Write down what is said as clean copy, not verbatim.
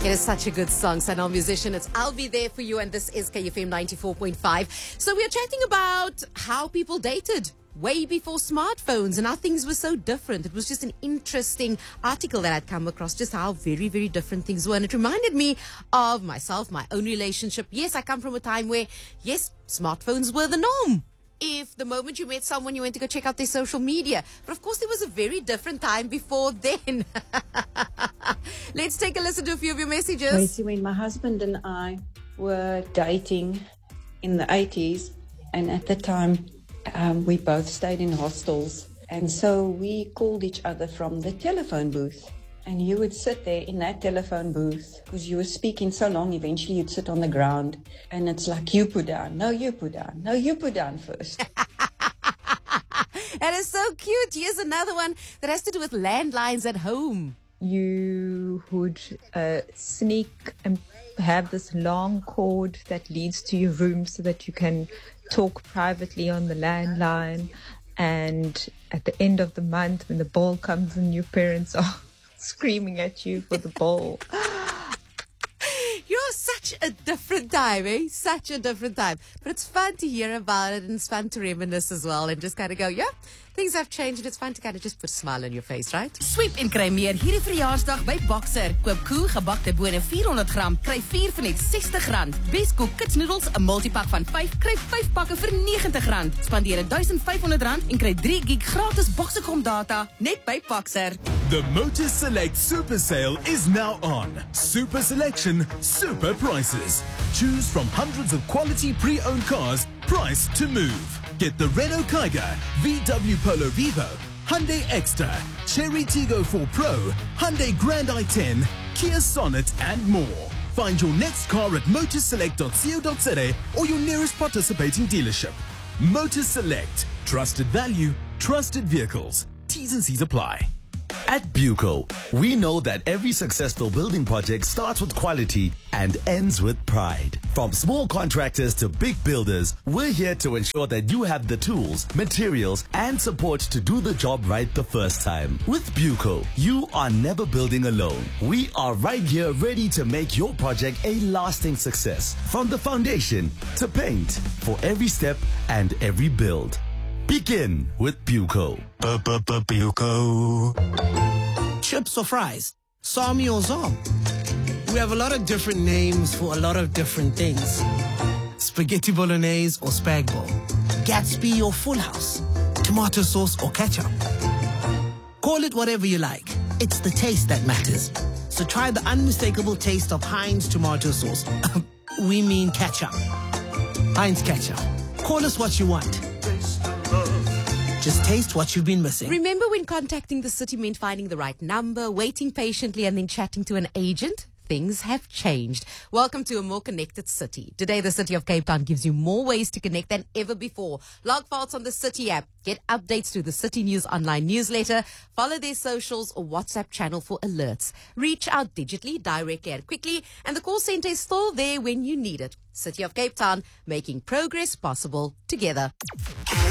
It is such a good song, Sanal Musician. It's I'll Be There For You, and this is KFM 94.5. So we are chatting about how people dated way before smartphones and how things were so different. It was just an interesting article that I'd come across, just how very, very different things were. And it reminded me of myself, my own relationship. Yes, I come from a time where, yes, smartphones were the norm. If the moment you met someone, you went to go check out their social media. But of course, there was a very different time before then. Let's take a listen to a few of your messages. Tracy, when my husband and I were dating in the 80s, and at the time, we both stayed in hostels. And so we called each other from the telephone booth. And you would sit there in that telephone booth because you were speaking so long, eventually you'd sit on the ground and it's like, you put down, no, you put down, no, you put down first. That is so cute. Here's another one that has to do with landlines at home. You would sneak and have this long cord that leads to your room so that you can talk privately on the landline. And at the end of the month, when the bill comes in, your parents are screaming at you for the bill. You're such a different time, eh? Such a different time. But it's fun to hear about it, and it's fun to reminisce as well, and just kind of go, yeah, things have changed, and it's fun to kind of just put a smile on your face, right? Sweep en kry meer hierdie verjaarsdag by Boxer. Koop koe gebakte bone 400 gram, kry 4 vir net R60. Bescoop kitsnoedels, 'n multipak van 5, kry 5 pakke vir R90. Spandeer R1500 en kry 3 gig gratis Boxercom data net by Boxer. The Motor Select Super Sale is now on. Super selection, super prices. Choose from hundreds of quality pre-owned cars, priced to move. Get the Renault Kiger, VW Polo Vivo, Hyundai Extra, Cherry Tiggo 4 Pro, Hyundai Grand i10, Kia Sonet, and more. Find your next car at motorselect.co.za or your nearest participating dealership. Motor Select. Trusted value, trusted vehicles. T's and C's apply. At Buco, we know that every successful building project starts with quality and ends with pride. From small contractors to big builders, we're here to ensure that you have the tools, materials, and support to do the job right the first time. With Buco, you are never building alone. We are right here ready to make your project a lasting success. From the foundation to paint, for every step and every build. Begin with Buco. Buco. Chips or fries? Sami or zom? We have a lot of different names for a lot of different things. Spaghetti bolognese or spag bol. Gatsby or Full House. Tomato sauce or ketchup. Call it whatever you like. It's the taste that matters. So try the unmistakable taste of Heinz tomato sauce. We mean ketchup. Heinz ketchup. Call us what you want. Just taste what you've been missing. Remember when contacting the city meant finding the right number, waiting patiently, and then chatting to an agent? Things have changed. Welcome to a more connected city. Today, the City of Cape Town gives you more ways to connect than ever before. Log files on the City app. Get updates through the City News online newsletter. Follow their socials or WhatsApp channel for alerts. Reach out digitally, directly and quickly. And the call center is still there when you need it. City of Cape Town, making progress possible together.